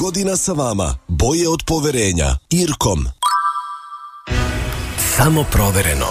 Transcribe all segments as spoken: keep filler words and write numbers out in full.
godina sa vama. Boje od poverenja. Irkom. Samo provereno.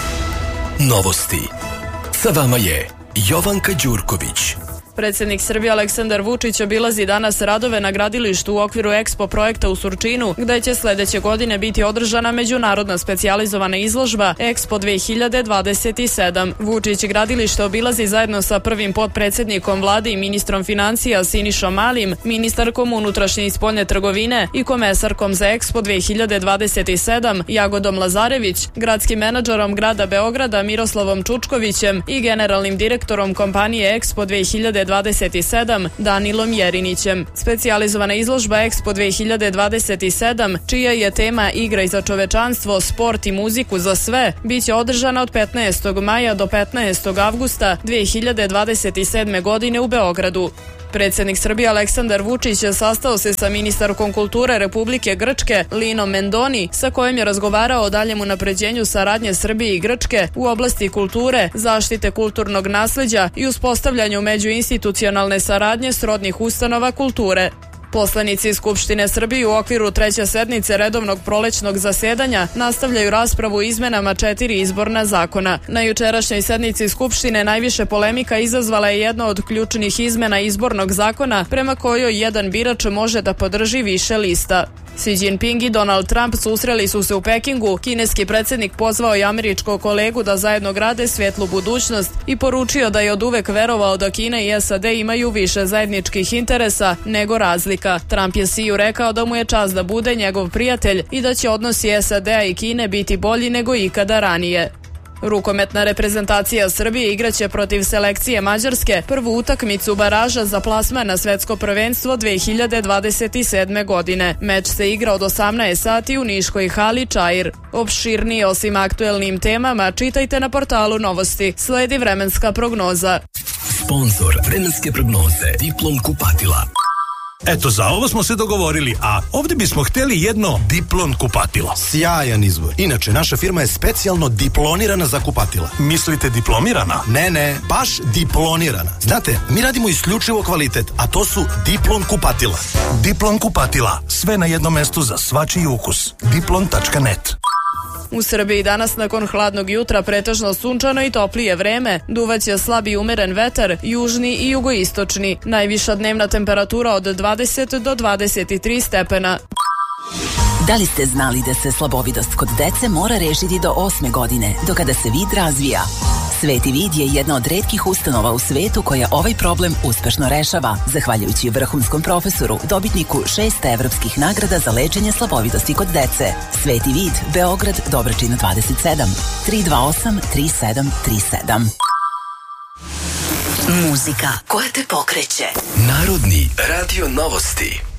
Novosti. Sa vama je Jovanka Đurković. Predsjednik Srbije Aleksandar Vučić obilazi danas radove na gradilištu u okviru Expo projekta u Surčinu, gde će sledeće godine biti održana međunarodna specijalizovana izložba Expo dve hiljade dvadeset sedam. Vučić gradilište obilazi zajedno sa prvim potpredsjednikom vlade i ministrom financija Sinišom Malim, ministarkom unutrašnje i spoljne trgovine i komesarkom za Expo dve hiljade dvadeset sedam Jagodom Lazarević, gradskim menadžerom grada Beograda Miroslavom Čučkovićem i generalnim direktorom kompanije Expo dve hiljade dvadeset sedam Danilom Jerinićem. Specijalizovana izložba Expo dve hiljade dvadeset sedam, čija je tema igra i za čovečanstvo, sport i muziku za sve, biće održana od petnaestog maja do petnaestog avgusta dve hiljade dvadeset sedme godine u Beogradu. Predsjednik Srbije Aleksandar Vučić sastao se sa ministarkom kulture Republike Grčke Linom Mendoni, sa kojim je razgovarao o daljem unapređenju saradnje Srbije i Grčke u oblasti kulture, zaštite kulturnog nasleđa i uspostavljanju međuinstitucionalne saradnje srodnih ustanova kulture. Poslanici Skupštine Srbije u okviru treće sednice redovnog prolećnog zasedanja nastavljaju raspravu o izmenama četiri izborna zakona. Na jučerašnjoj sednici Skupštine najviše polemika izazvala je jedna od ključnih izmena izbornog zakona prema kojoj jedan birač može da podrži više lista. Xi Jinping i Donald Trump susreli su se u Pekingu, kineski predsjednik pozvao i američkog kolegu da zajedno grade svijetlu budućnost i poručio da je oduvek verovao da Kina i S A D imaju više zajedničkih interesa nego razlika. Trump je Xiju rekao da mu je čast da bude njegov prijatelj i da će odnosi S A D-a i Kine biti bolji nego ikada ranije. Rukometna reprezentacija Srbije igraće protiv selekcije Mađarske prvu utakmicu baraža za plasman na svetsko prvenstvo dve hiljade dvadeset sedme godine. Meč se igra od osamnaest sati u niškoj hali Čair. Opširnije o svim aktuelnim temama čitajte na portalu Novosti. Sledi vremenska prognoza. Sponzor vremenske prognoze Diplom kupatila. Eto, za ovo smo se dogovorili, a ovdje bismo htjeli jedno Diplon kupatilo. Sjajan izbor. Inače, naša firma je specijalno diplonirana za kupatila. Mislite diplomirana? Ne, ne, baš diplonirana. Znate, mi radimo isključivo kvalitet, a to su Diplon kupatila. Diplon kupatila. Sve na jednom mestu za svačiji ukus. diplon tačka net. U Srbiji danas nakon hladnog jutra pretežno sunčano i toplije vreme, duvaće slab i umeren vetar, južni i jugoistočni. Najviša dnevna temperatura od dvadeset do dvadeset tri stepena. Da li ste znali da se slabovidost kod dece mora rešiti do osme godine, do kada se vid razvija? Sveti vid je jedna od retkih ustanova u svetu koja ovaj problem uspešno rešava, zahvaljujući vrhunskom profesoru, dobitniku šest evropskih nagrada za lečenje slabovidosti kod dece. Sveti vid, Beograd, Dobračina dvadeset sedam, tri dva osam tri sedam tri sedam. Muzika koja te pokreće. Narodni radio novosti.